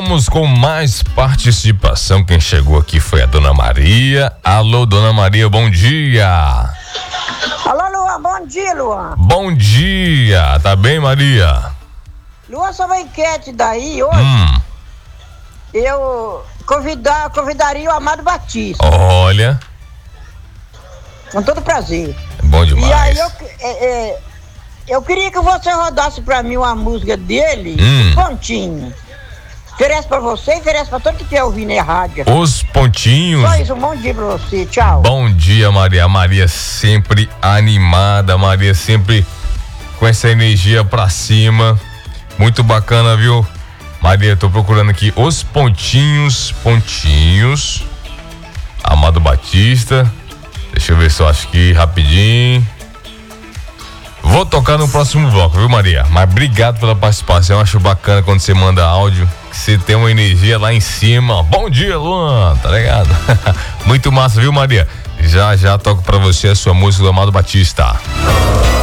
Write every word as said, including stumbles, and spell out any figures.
Vamos com mais participação. Quem chegou aqui foi a Dona Maria. Alô, Dona Maria, bom dia. Alô, Luan, bom dia, Luan. Bom dia, tá bem, Maria? Luan, sobre a enquete daí, hoje, Hum. eu convidar, convidaria o Amado Batista. Olha, Com todo prazer. bom demais. E aí, eu, é, é, eu queria que você rodasse pra mim uma música dele, Hum. Pontinho. Oferece pra você e oferece pra todo que estiver ouvindo a rádio. Os pontinhos. Só isso, um bom dia pra você, tchau. Bom dia, Maria. A Maria sempre animada, Maria sempre com essa energia pra cima. Muito bacana, viu? Maria, tô procurando aqui os pontinhos, pontinhos. Amado Batista. Deixa eu ver se eu acho aqui rapidinho. Vou tocar no próximo bloco, viu, Maria? Mas obrigado pela participação. Eu acho bacana quando você manda áudio, que você tem uma energia lá em cima. Bom dia, Luan, tá ligado? Muito massa, viu, Maria? Já já toco pra você a sua música do Amado Batista.